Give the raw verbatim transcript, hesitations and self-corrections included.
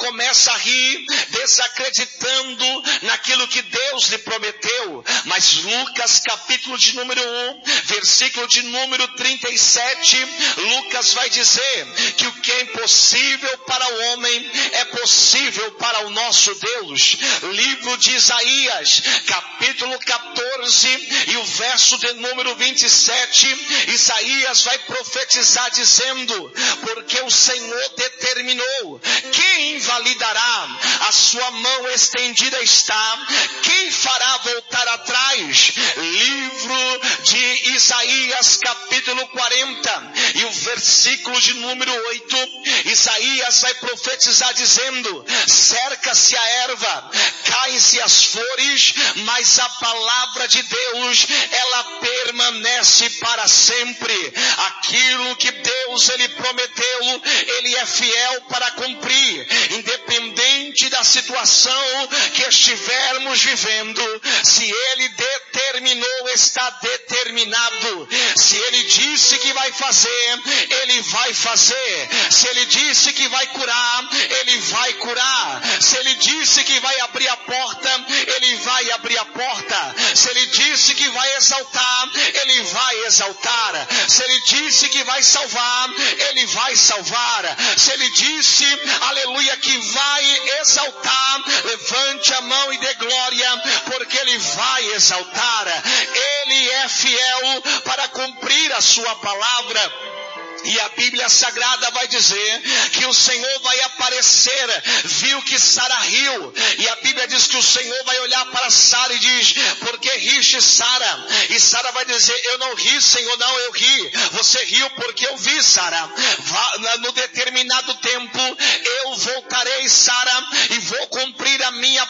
começa a rir, desacreditando naquilo que Deus lhe prometeu. Mas Lucas capítulo de número um, versículo de número trinta e sete, Lucas vai dizer que o que é impossível para o homem é possível para o nosso Deus. Livro de Isaías, capítulo quatorze e o verso de número vinte e sete, Isaías vai profetizar dizendo: porque o Senhor determinou, quem invalidará? A sua mão estendida está, quem fará voltar atrás? Livro de Isaías capítulo quarenta e o versículo de número oito, Isaías vai profetizar dizendo: cerca-se a erva, caem-se as flores, mas a palavra de Deus, ela permanece para sempre. Aquilo que Deus ele prometeu, ele é fiel para cumprir, independente da situação que estivermos vivendo. Se ele determinou, está determinado. Se ele disse que vai fazer, ele vai fazer. Se ele disse que vai curar, ele vai curar. Se ele disse que vai abrir a porta, ele vai abrir a porta. Se ele disse que vai exaltar, ele vai exaltar. Se ele disse que vai salvar, ele vai salvar. Se ele disse, aleluia, que vai exaltar, levante a mão e dê glória, porque ele vai exaltar. Ele é fiel para cumprir a sua palavra. E a Bíblia Sagrada vai dizer que o Senhor vai aparecer. Viu que Sara riu, e a Bíblia diz que o Senhor vai olhar para Sara e diz: por que riste, Sara? E Sara vai dizer: eu não ri, Senhor, não, eu ri. Você riu porque eu vi, Sara. No determinado tempo eu voltarei, Sara, e vou cumprir